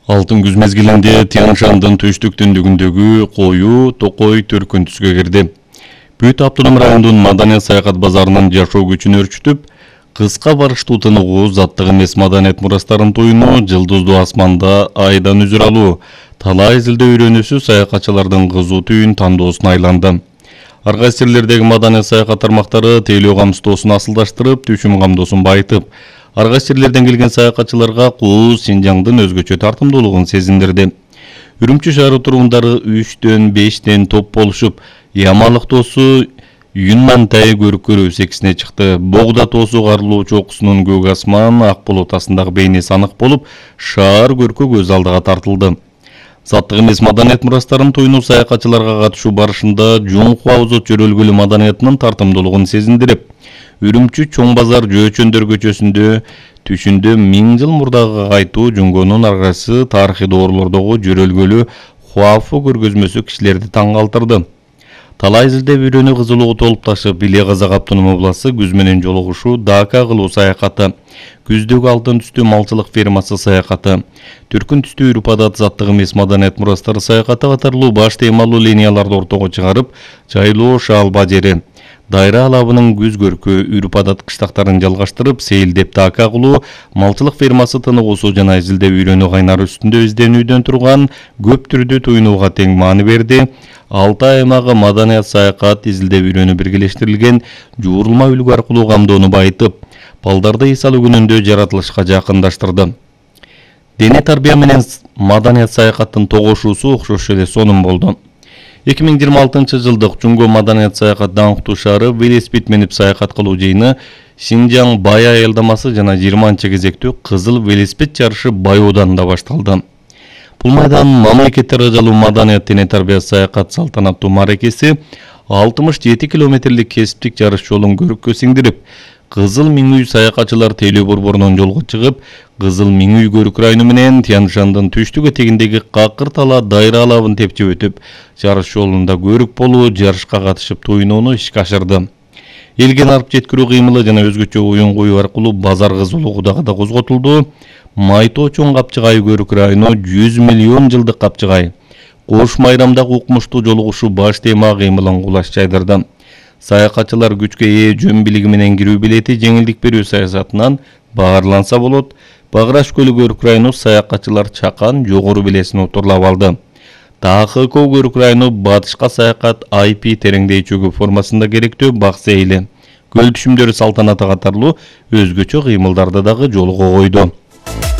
Алтын күз мезгилинде Тянь-Шандын түштүк-түндүгүндөгү коюу токой төркүн түскө кирди. Бүт автоном райондун маданият саякат базарынын жашоо күчүн өрчүтүп, кыска барыштуу тыныгуу заттык эмес маданият мурастарын туюну, жылдыздуу асманда айдан үзүр алуу, талай изилдөө үйрөнүүсү саякатчылардын кызуу түйүн тандоосуна айланды. Ар кайсы жерлердеги маданият саякат тармактары тейлөө камсыздоосун асылдаштырып, түшүм камдоосун байытып, ар кайсы жерлерден келген саякатчыларга куу Синжаңдын өзгөчө тартымдуулугун сезиндирди. Үрүмчү шаары тургундары 3-5 топ болушуп, Ямалык тоосу Юнмантай көрүккөрүү секисине чыкты. Богда тоосу карлуу чокусунун көк асман, ак булут астындагы бейнеси анык болуп, шаар көркө көз алдыга тартылды. Заттык эмес маданият мурастарын туюну саякатчыларга катышуу барышында Жуңку Озот жөрөлгөлү маданиятынын тартымдуулугун сезиндирип, Үрүмчү Чоң базар Жөөчөндөр көчөсүндө түшүндө 1000 жыл мурдагы кайтуу жөнгөнүн ар кайсы тарыхый доорулордогу жөрөлгөлү Хуафу көргөзмөсү кишилерди таң калтырды. Талай изилдеп үйрөнүү кызылуугу толуп ташып, Иле Казак автоном областы күз менен жолугушуу Дака кылуу саякаты, күздөгү алтын түстүү малчылык фермасы саякаты, түркүн түстүү үрп адат заттык эмес маданият мурастары саякаты катарлуу баш темалуу линияларды ортого чыгарып, жайлоо шаалба жери, дайра алабынын күз көркү үрп адат кыштактарын жалгаштырып, сейилдеп Дака кылуу малчылык фермасы тыныгуусу жана изилдеп үйрөнүү кайнары үстүндө изденүүдөн турган көп түрдүү туюнууга тең маани берди. Алтай аймагы маданият саякат изилдеп үйрөнүү биргелештирилген жуурулма үлгү аркылуу камдоону байытып, балдарды эс алуу күнүндө жаратылышка жакындаштырды. Дене тарбия менен маданият саякаттын тогошуусу окшош эле сонун болду. 2026 жылдык Жуңго маданият саякат даңктуу шаары велосипед минип саякат кылуу жыйыны Синжаң бай аялдамасы жана 20 кезектүү кызыл велосипед жарышы Бай ауданында башталды. Бул майдан мамлекеттер ыжалуу маданият дене тарбия саякат салтанаттуу мааракеси 67 километрлик кесиптик жарыш жолун көрүккө сиңдирип, Кызыл Миң үй саякатчылар тейлөө борборунун жолго чыгып, Кызыл Миң үй көрүк району менен Тянь-Шандын түштүк этегиндеги какыр тала дайра алабын тепчип өтүп, жарыш жолунда көрүк болуу, жарышка катышып туюнууну ишке ашырды. Элген арып жеткирүү кыймылы жана өзгөчө оюн коюу аркылуу базар кызуулугу дагы да козготулду. Майто чоң капчыгай көрүк району 100 миллион жылдык капчыгай. Кош майрамдагы укмуштуу жолугушуу баш тема кыймылын кулаш жайдырды. Саякатчылар күчкө ээ жөн билиги менен кирүү билети жеңилдик берүү саясатынан баарланса болот. Баграш көлү көрүк району саякатчылар чакан жогору белесин отурлап алды. ТХК көрүк району батышка саякат IP тереңдей чөгүү формасында керектүү бак сейили. Көл түшүмдөрү салтанаты катарлуу өзгөчө кыймылдарды дагы жолго койду.